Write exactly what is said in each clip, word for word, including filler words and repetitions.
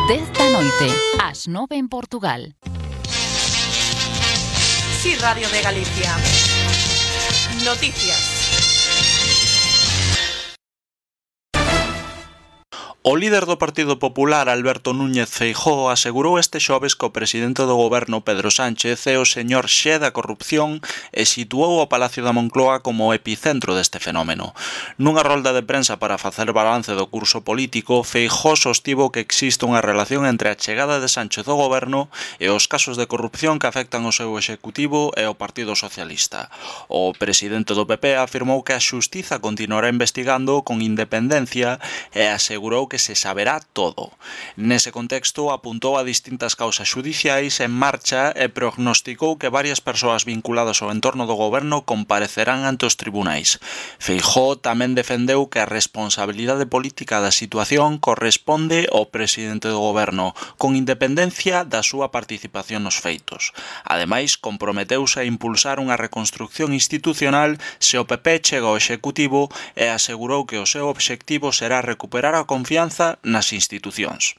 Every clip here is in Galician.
dez da noite, ás nove en Portugal. Sí, Radio de Galicia. Noticias. O líder do Partido Popular, Alberto Núñez Feijóo, asegurou este xoves que o presidente do goberno, Pedro Sánchez, é o señor Xe da corrupción e situou o Palacio da Moncloa como o epicentro deste fenómeno. Nunha rolda de prensa para facer balance do curso político, Feijóo sostivo que existe unha relación entre a chegada de Sánchez ao goberno e os casos de corrupción que afectan o seu executivo e o Partido Socialista. O presidente do P P afirmou que a xustiza continuará investigando con independencia e asegurou que que se saberá todo. Nese contexto, apuntou a distintas causas xudiciais en marcha e prognosticou que varias persoas vinculadas ao entorno do goberno comparecerán ante os tribunais. Feijóo tamén defendeu que a responsabilidade política da situación corresponde ao presidente do goberno, con independencia da súa participación nos feitos. Ademais, comprometeuse a impulsar unha reconstrucción institucional se o P P chega ao Executivo e asegurou que o seu obxectivo será recuperar a confianza nas institucións.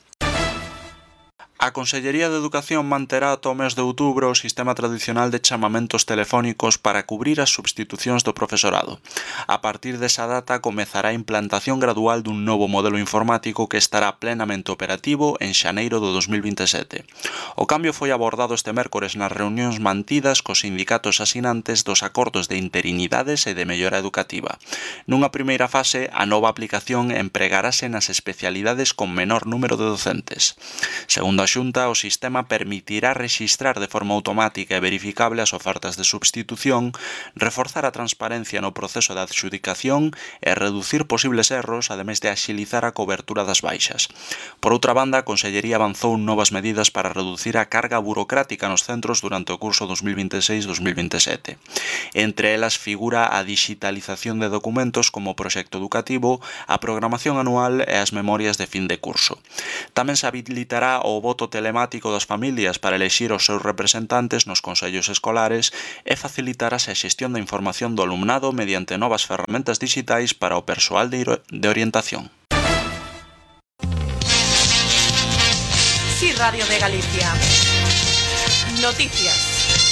A Consellería de Educación manterá ata o mes de outubro o sistema tradicional de chamamentos telefónicos para cubrir as substitucións do profesorado. A partir desa data comezará a implantación gradual dun novo modelo informático que estará plenamente operativo en xaneiro do dos mil vinte e sete. O cambio foi abordado este mércores nas reunións mantidas cos sindicatos asinantes dos acordos de interinidades e de mellora educativa. Nunha primeira fase, a nova aplicación empregarase nas especialidades con menor número de docentes. Segundo a Xunta, o sistema permitirá rexistrar de forma automática e verificable as ofertas de substitución, reforzar a transparencia no proceso de adxudicación e reducir posibles erros, ademais de axilizar a cobertura das baixas. Por outra banda, a Consellería avanzou novas medidas para reducir a carga burocrática nos centros durante o curso dos mil vinte e seis dos mil vinte e sete. Entre elas figura a digitalización de documentos como proxecto educativo, a programación anual e as memorias de fin de curso. Tamén se habilitará o voto telemático das familias para elexir os seus representantes nos consellos escolares e facilitarase a xestión da información do alumnado mediante novas ferramentas digitais para o persoal de, de orientación. Sí, Radio de Galicia. Noticias.